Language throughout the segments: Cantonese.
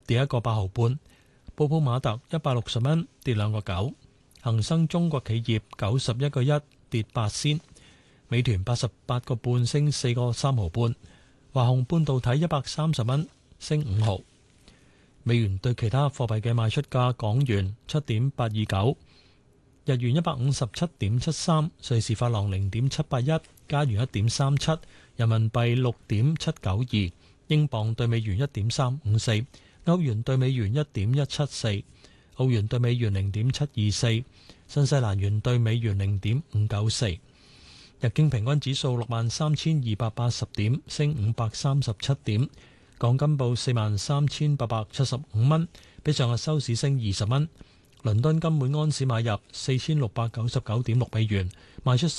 跌1.8毫半。布普馬特160蚊，跌2.9。恒生中國企業91.1，跌8仙。美團88個半，升4.3毫半。華虹半導體130蚊，升5毫。美元對其他貨幣嘅賣出價：港元7.829，日元157.73，瑞士法郎0.781，加元1.37，人民幣6.792，英鎊對美元1.354，歐元對美元1.174，澳元對美元0.724，新西蘭元對美元0.594。日經平均指數63,280點，升537點。港金報43,875蚊，比上日收市升20蚊。倫敦金每安士買入4699.6美元，賣出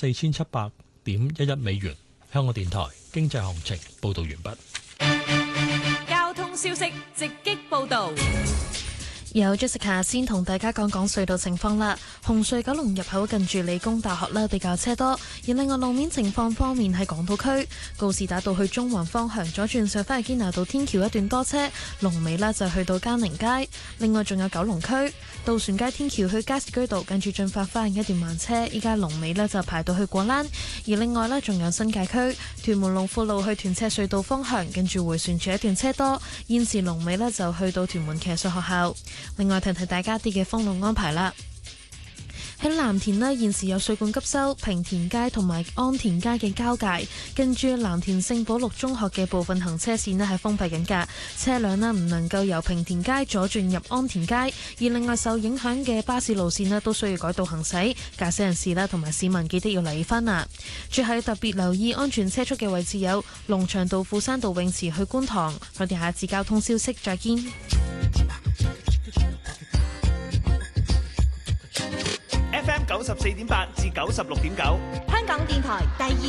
4700.11美元。香港電台經濟行情報道完畢。 交通消息直擊報道。 有 Jessica 先同大家講講隧道情況啦。紅隧九龍入口近住理工大學啦，比較車多。而另外路面情況方面，喺港島區告士打道去中環方向左轉上返去堅拿道天橋一段多車，龍尾呢就去到嘉寧街。另外仲有九龍區渡船街天橋去加士居道近住進發花園一段慢車，依家龍尾呢就排到去果欄。而另外呢，仲有新界區屯門龍富路去屯赤隧道方向近住迴旋處一段車多，現時龍尾呢就去到屯門騎術學校。另外提提大家啲嘅封路安排啦。喺藍田呢，現時有水管急修，平田街同埋安田街嘅交界，跟住藍田聖保祿中學嘅部分行車線呢係封閉緊㗎，車輛呢唔能夠由平田街左轉入安田街。而另外受影響嘅巴士路線呢都需要改道行駛，駕駛人士啦同埋市民記得要留意翻啊。最後特別留意安全車速嘅位置有龍翔道富山道泳池去觀塘。我哋下次交通消息再見。 FM 94.8至96.9， 香港電台第二